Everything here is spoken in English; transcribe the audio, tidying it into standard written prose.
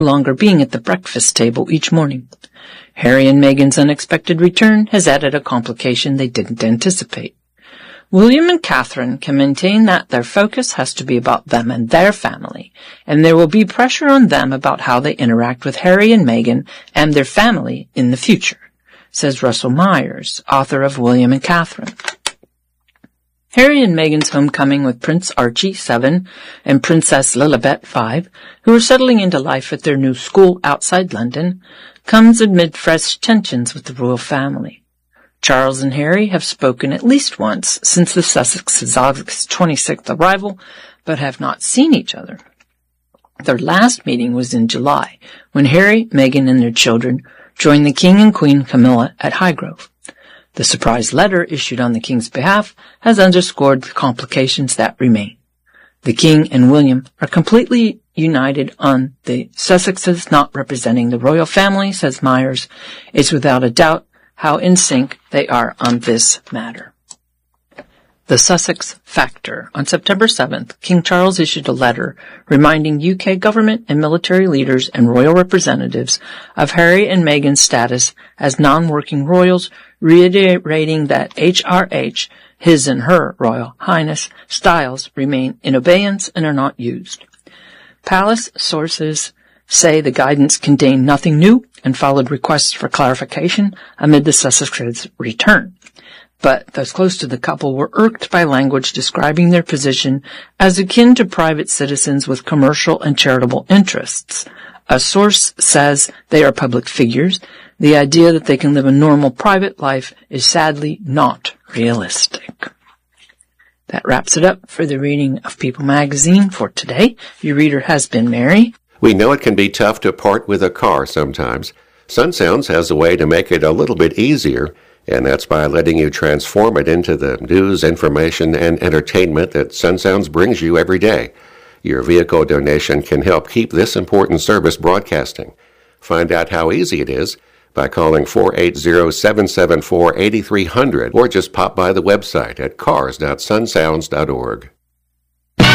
longer being at the breakfast table each morning. Harry and Meghan's unexpected return has added a complication they didn't anticipate. William and Catherine can maintain that their focus has to be about them and their family, and there will be pressure on them about how they interact with Harry and Meghan and their family in the future, says Russell Myers, author of William and Catherine. Harry and Meghan's homecoming with Prince Archie, 7, and Princess Lilibet, 5, who are settling into life at their new school outside London, comes amid fresh tensions with the royal family. Charles and Harry have spoken at least once since the Sussexes' August 26th arrival, but have not seen each other. Their last meeting was in July, when Harry, Meghan, and their children joined the King and Queen Camilla at Highgrove. The surprise letter issued on the King's behalf has underscored the complications that remain. The King and William are completely united on the Sussexes not representing the royal family, says Myers. It's without a doubt how in sync they are on this matter. The Sussex Factor. On September 7th, King Charles issued a letter reminding UK government and military leaders and royal representatives of Harry and Meghan's status as non-working royals, reiterating that HRH, His and Her Royal Highness, styles remain in abeyance and are not used. Palace sources say the guidance contained nothing new and followed requests for clarification amid the Sussexes' return. But those close to the couple were irked by language describing their position as akin to private citizens with commercial and charitable interests. A source says they are public figures. The idea that they can live a normal private life is sadly not realistic. That wraps it up for the reading of People magazine for today. Your reader has been Mary. We know it can be tough to part with a car sometimes. Sun Sounds has a way to make it a little bit easier, and that's by letting you transform it into the news, information, and entertainment that Sun Sounds brings you every day. Your vehicle donation can help keep this important service broadcasting. Find out how easy it is by calling 480-774-8300 or just pop by the website at cars.sunsounds.org.